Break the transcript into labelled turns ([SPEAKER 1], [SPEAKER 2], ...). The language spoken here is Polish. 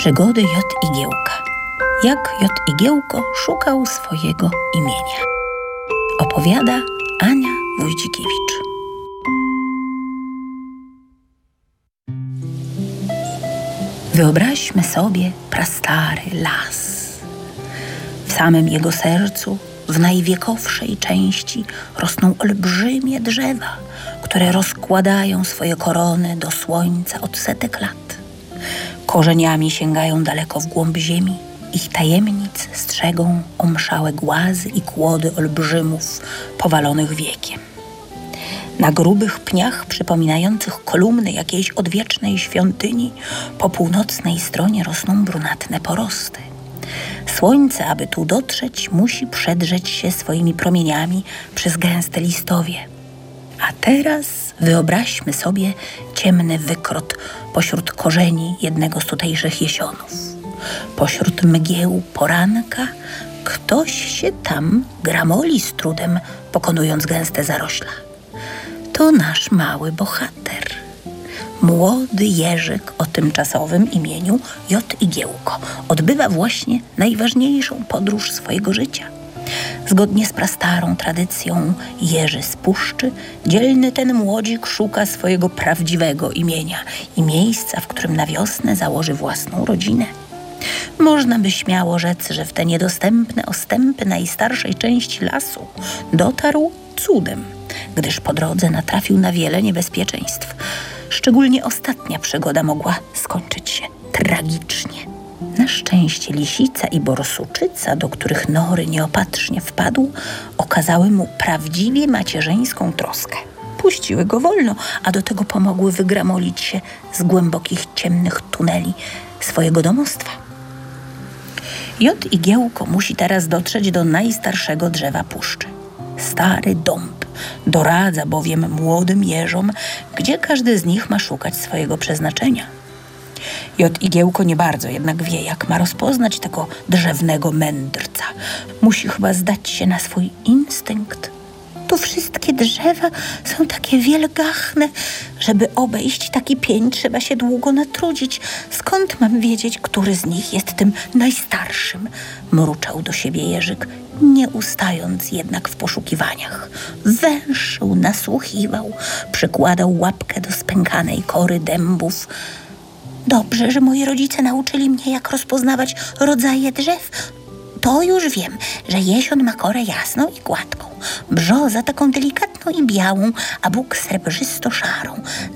[SPEAKER 1] Przygody J. Igiełka. Jak J. Igiełko szukał swojego imienia. Opowiada Ania Wójcikiewicz. Wyobraźmy sobie prastary las. W samym jego sercu, w najwiekowszej części, rosną olbrzymie drzewa, które rozkładają swoje korony do słońca od setek lat. Korzeniami sięgają daleko w głąb ziemi. Ich tajemnic strzegą omszałe głazy i kłody olbrzymów powalonych wiekiem. Na grubych pniach przypominających kolumny jakiejś odwiecznej świątyni po północnej stronie rosną brunatne porosty. Słońce, aby tu dotrzeć, musi przedrzeć się swoimi promieniami przez gęste listowie. A teraz wyobraźmy sobie ciemny wykrot pośród korzeni jednego z tutejszych jesionów. Pośród mgieł poranka ktoś się tam gramoli z trudem, pokonując gęste zarośla. To nasz mały bohater. Młody Jerzyk o tymczasowym imieniu J. Igiełko odbywa właśnie najważniejszą podróż swojego życia. Zgodnie z prastarą tradycją Jerzy z Puszczy, dzielny ten młodzik szuka swojego prawdziwego imienia i miejsca, w którym na wiosnę założy własną rodzinę. Można by śmiało rzec, że w te niedostępne ostępy najstarszej części lasu dotarł cudem, gdyż po drodze natrafił na wiele niebezpieczeństw. Szczególnie ostatnia przygoda mogła skończyć się tragicznie. Na szczęście lisica i borsuczyca, do których Nory nieopatrznie wpadł, okazały mu prawdziwie macierzyńską troskę. Puściły go wolno, a do tego pomogły wygramolić się z głębokich, ciemnych tuneli swojego domostwa. J. Igiełko musi teraz dotrzeć do najstarszego drzewa puszczy. Stary dąb doradza bowiem młodym jeżom, gdzie każdy z nich ma szukać swojego przeznaczenia. J. Igiełko nie bardzo jednak wie, jak ma rozpoznać tego drzewnego mędrca. Musi chyba zdać się na swój instynkt. Tu wszystkie drzewa są takie wielgachne. Żeby obejść taki pień, trzeba się długo natrudzić. Skąd mam wiedzieć, który z nich jest tym najstarszym? Mruczał do siebie Jerzyk, nie ustając jednak w poszukiwaniach. Węszył, nasłuchiwał, przykładał łapkę do spękanej kory dębów. Dobrze, że moi rodzice nauczyli mnie, jak rozpoznawać rodzaje drzew. To już wiem, że jesion ma korę jasną i gładką, brzoza taką delikatną i białą, a bóg srebrzysto-szarą.